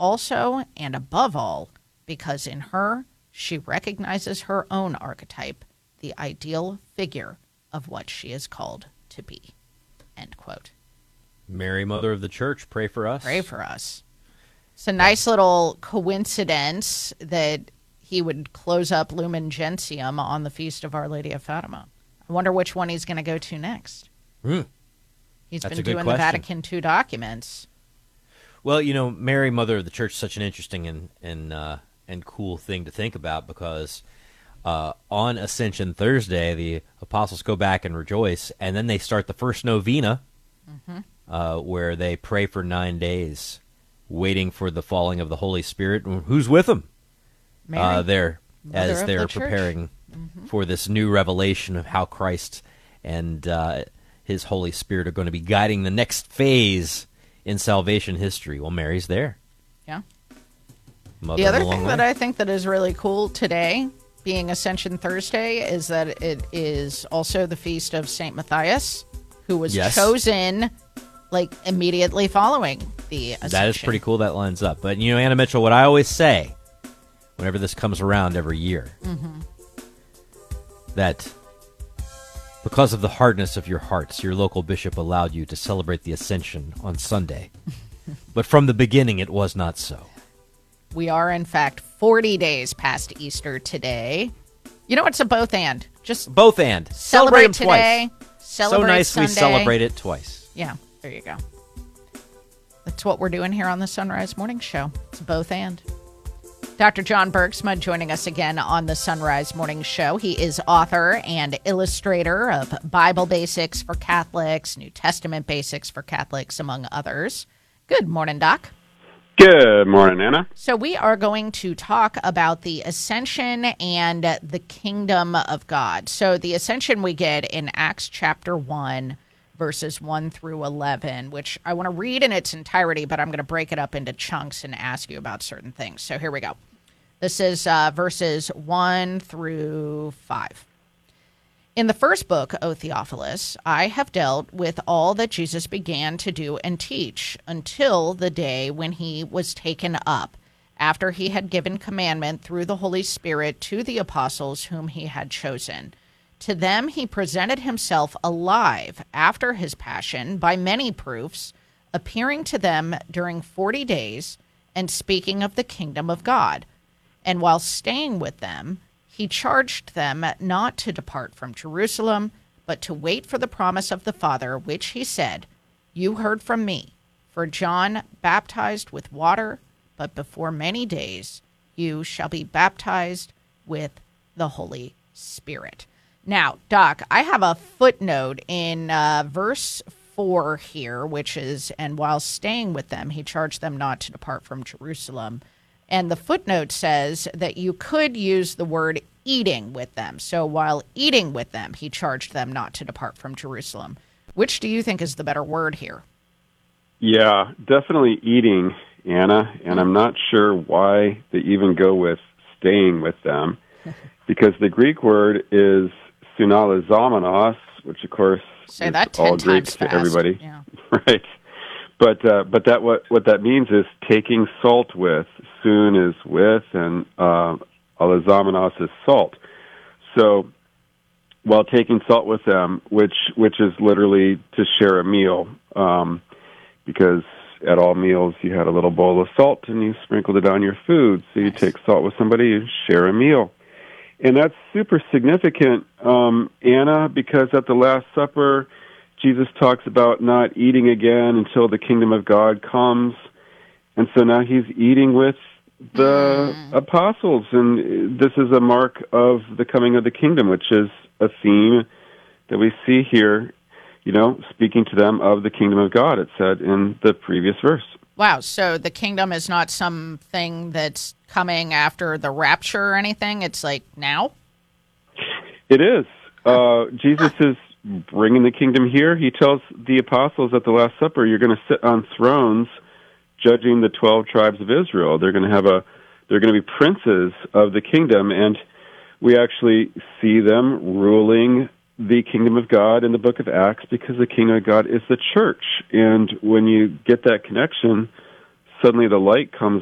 also, and above all, because in her she recognizes her own archetype, the ideal figure of what she is called to be. End quote. Mary, Mother of the Church, pray for us. Pray for us. It's a nice little coincidence that he would close up Lumen Gentium on the Feast of Our Lady of Fatima. I wonder which one he's going to go to next. He's been doing the Vatican II documents. Well, you know, Mary, Mother of the Church, is such an interesting and cool thing to think about because on Ascension Thursday, the apostles go back and rejoice, and then they start the first novena, where they pray for 9 days, waiting for the falling of the Holy Spirit. Who's with them? Mary, there, Mother as they're preparing for this new revelation of how Christ and his Holy Spirit are going to be guiding the next phase in salvation history. Well, Mary's there. Yeah. Mother the other thing that I think that is really cool today, being Ascension Thursday, is that it is also the feast of St. Matthias, who was chosen like immediately following the Ascension. That is pretty cool. That lines up. But, you know, Anna Mitchell, what I always say whenever this comes around every year, that because of the hardness of your hearts, your local bishop allowed you to celebrate the Ascension on Sunday. But from the beginning, it was not so. We are, in fact, 40 days past Easter today. You know, it's a both and. Just both and. Celebrate them today. Twice. Celebrate so nice Sunday. We celebrate it twice. Yeah, there you go. That's what we're doing here on the Sunrise Morning Show. It's both and. Dr. John Bergsma joining us again on the Sunrise Morning Show. He is author and illustrator of Bible Basics for Catholics, New Testament Basics for Catholics, among others. Good morning, Doc. Good morning, Anna. So we are going to talk about the Ascension and the Kingdom of God. So the Ascension we get in Acts chapter 1, verses 1 through 11, which I want to read in its entirety, but I'm going to break it up into chunks and ask you about certain things. So here we go. This is verses 1 through 5. In the first book, O Theophilus, I have dealt with all that Jesus began to do and teach until the day when he was taken up, after he had given commandment through the Holy Spirit to the apostles whom he had chosen. To them he presented himself alive after his passion by many proofs, appearing to them during 40 days and speaking of the kingdom of God. And while staying with them, he charged them not to depart from Jerusalem, but to wait for the promise of the Father, which he said, "You heard from me, for John baptized with water, but before many days you shall be baptized with the Holy Spirit." Now, Doc, I have a footnote in verse 4 here, which is, "And while staying with them, he charged them not to depart from Jerusalem." And the footnote says that you could use the word eating with them. So while eating with them, he charged them not to depart from Jerusalem. Which do you think is the better word here? Yeah, definitely eating, Anna. And I'm not sure why they even go with staying with them, because the Greek word is sunalizomenos, which of course Say is that 10 all Greek times to fast. everybody. Yeah. Right. But that what that means is taking salt with. Sun is with, and alizomenos is salt. So while taking salt with them, which is literally to share a meal, because at all meals you had a little bowl of salt and you sprinkled it on your food. So you take salt with somebody and share a meal. And that's super significant, Anna, because at the Last Supper, Jesus talks about not eating again until the kingdom of God comes. And so now he's eating with the apostles. And this is a mark of the coming of the kingdom, which is a theme that we see here, you know, speaking to them of the kingdom of God, it said in the previous verse. Wow, so the kingdom is not something that's coming after the rapture or anything? It's like now? It is. Jesus is bringing the kingdom here. He tells the apostles at the Last Supper, you're going to sit on thrones judging the 12 tribes of Israel. They're going to be princes of the kingdom, and we actually see them ruling the kingdom of God in the book of Acts, because the kingdom of God is the church. And when you get that connection, suddenly the light comes